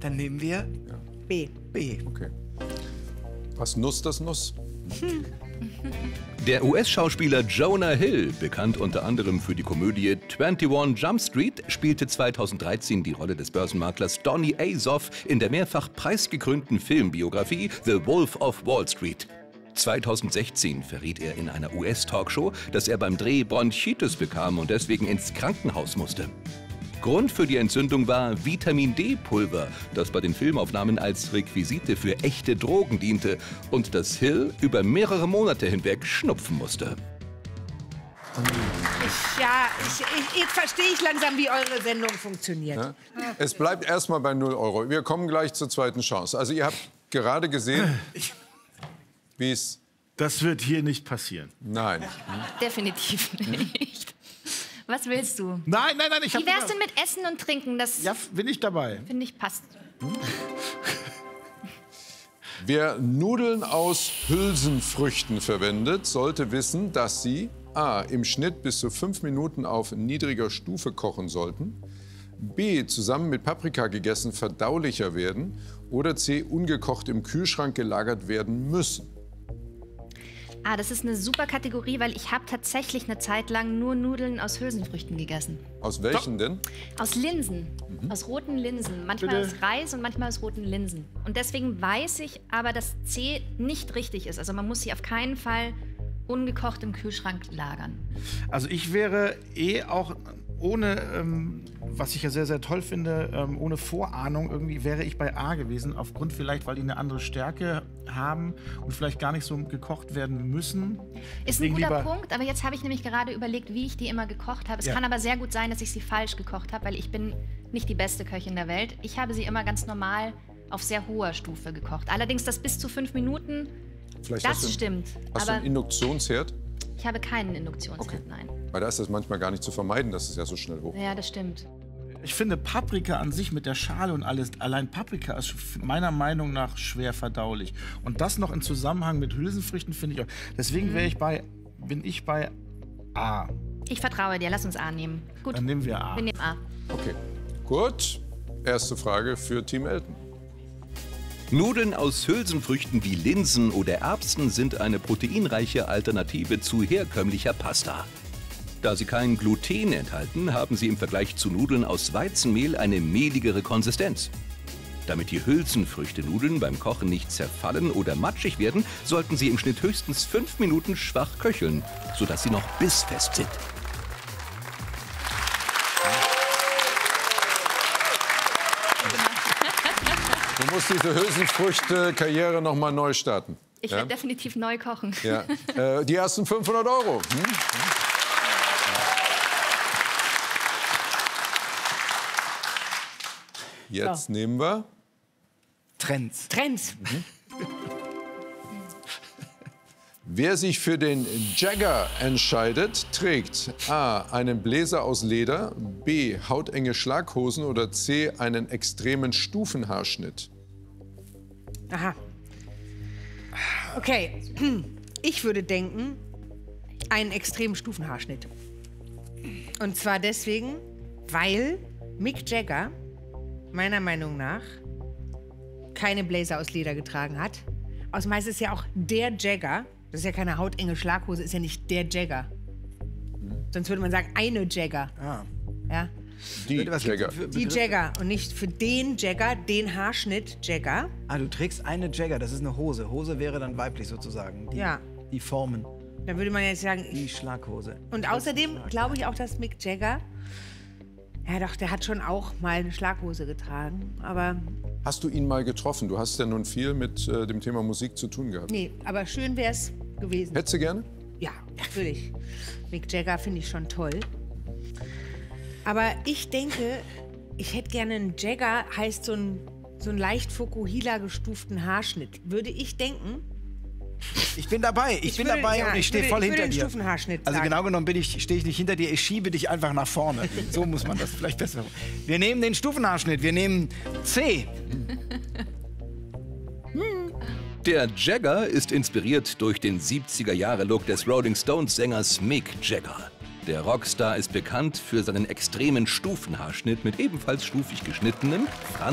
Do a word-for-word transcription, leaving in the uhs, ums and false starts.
Dann nehmen wir B. B. Okay. Was Nuss, das Nuss? Der U S-Schauspieler Jonah Hill, bekannt unter anderem für die Komödie einundzwanzig Jump Street, spielte zweitausenddreizehn die Rolle des Börsenmaklers Donny Azoff in der mehrfach preisgekrönten Filmbiografie The Wolf of Wall Street. zweitausendsechzehn verriet er in einer U S-Talkshow, dass er beim Dreh Bronchitis bekam und deswegen ins Krankenhaus musste. Grund für die Entzündung war Vitamin-D-Pulver, das bei den Filmaufnahmen als Requisite für echte Drogen diente und das Hill über mehrere Monate hinweg schnupfen musste. Ich, ja, ich, ich, jetzt verstehe ich langsam, wie eure Sendung funktioniert. Ja? Es bleibt erstmal bei null Euro. Wir kommen gleich zur zweiten Chance. Also ihr habt gerade gesehen, wie es... Das wird hier nicht passieren. Nein. Definitiv nicht. Was willst du? Nein, nein, nein, ich hab Wie wär's gesagt- denn mit Essen und Trinken? Das, Ja, bin ich dabei. finde ich, passt. Wer Nudeln aus Hülsenfrüchten verwendet, sollte wissen, dass sie a. im Schnitt bis zu fünf Minuten auf niedriger Stufe kochen sollten, b. zusammen mit Paprika gegessen verdaulicher werden oder c. ungekocht im Kühlschrank gelagert werden müssen. Ah, das ist eine super Kategorie, weil ich habe tatsächlich eine Zeit lang nur Nudeln aus Hülsenfrüchten gegessen. Aus welchen denn? Aus Linsen, aus roten Linsen. Manchmal Bitte? aus Reis und manchmal aus roten Linsen. Und deswegen weiß ich aber, dass C nicht richtig ist. Also man muss sie auf keinen Fall ungekocht im Kühlschrank lagern. Also ich wäre eh auch ohne, ähm, was ich ja sehr, sehr toll finde, ähm, ohne Vorahnung irgendwie wäre ich bei A gewesen. Aufgrund vielleicht, weil die eine andere Stärke haben und vielleicht gar nicht so gekocht werden müssen. Ist ein Deswegen guter lieber- Punkt, aber jetzt habe ich nämlich gerade überlegt, wie ich die immer gekocht habe. Es Ja. kann aber sehr gut sein, dass ich sie falsch gekocht habe, weil ich bin nicht die beste Köchin der Welt. Ich habe sie immer ganz normal auf sehr hoher Stufe gekocht. Allerdings das bis zu fünf Minuten, Vielleicht das hast du, stimmt. Hast du Aber einen Induktionsherd? ich habe keinen Induktionsherd, Okay. nein. Weil da ist das manchmal gar nicht zu vermeiden, dass es ja so schnell hochgeht. Ja, das stimmt. Ich finde Paprika an sich mit der Schale und alles, allein Paprika ist meiner Meinung nach schwer verdaulich. Und das noch in Zusammenhang mit Hülsenfrüchten finde ich auch. Deswegen wäre ich bei, bin ich bei A. Ich vertraue dir, lass uns A nehmen. Gut, Dann nehmen wir A. wir nehmen A. Okay, gut. Erste Frage für Team Elton. Nudeln aus Hülsenfrüchten wie Linsen oder Erbsen sind eine proteinreiche Alternative zu herkömmlicher Pasta. Da sie kein Gluten enthalten, haben sie im Vergleich zu Nudeln aus Weizenmehl eine mehligere Konsistenz. Damit die Hülsenfrüchte-Nudeln beim Kochen nicht zerfallen oder matschig werden, sollten sie im Schnitt höchstens fünf Minuten schwach köcheln, sodass sie noch bissfest sind. Du musst diese Hülsenfrüchte-Karriere noch mal neu starten. Ich Ja? werde definitiv neu kochen. Ja. Äh, die ersten fünfhundert Euro. Hm? Jetzt nehmen wir Trends. Trends. Wer sich für den Jagger entscheidet, trägt A. einen Bläser aus Leder, B. hautenge Schlaghosen oder C. einen extremen Stufenhaarschnitt. Aha. Okay. Ich würde denken, einen extremen Stufenhaarschnitt. Und zwar deswegen, weil Mick Jagger meiner Meinung nach keine Bläser aus Leder getragen hat. Außerdem heißt es ja auch der Jagger. Das ist ja keine hautenge Schlaghose, ist ja nicht der Jagger. Sonst würde man sagen, eine Jagger. Ah. Ja? Die Was Jagger. gibt's für Die Begriffe? Jagger und nicht für den Jagger, den Haarschnitt Jagger. Ah, du trägst eine Jagger, das ist eine Hose. Hose wäre dann weiblich sozusagen. Die, Ja. Die Formen. Dann würde man jetzt sagen, Die Schlaghose. und außerdem glaube ich auch, dass Mick Jagger, ja doch, der hat schon auch mal eine Schlaghose getragen, aber Hast du ihn mal getroffen? Du hast ja nun viel mit äh, dem Thema Musik zu tun gehabt. nee, aber schön wäre es gewesen. Hättest du gerne? Ja, natürlich. Mick Jagger finde ich schon toll. Aber ich denke, ich hätte gerne einen Jagger, heißt so ein, so ein leicht Fukuhila gestuften Haarschnitt. Würde ich denken. Ich bin dabei, ich, Ich bin würde- dabei ja, und ich ich stehe würde- voll ich würde hinter den dir. Stufenhaarschnitt Also sagen. genau genommen bin ich, stehe ich nicht hinter dir, ich schiebe dich einfach nach vorne. So muss man das vielleicht besser machen. Wir nehmen den Stufenhaarschnitt, wir nehmen C. Der Jagger ist inspiriert durch den siebziger-Jahre-Look des Rolling Stones-Sängers Mick Jagger. Der Rockstar ist bekannt für seinen extremen Stufenhaarschnitt mit ebenfalls stufig geschnittenem,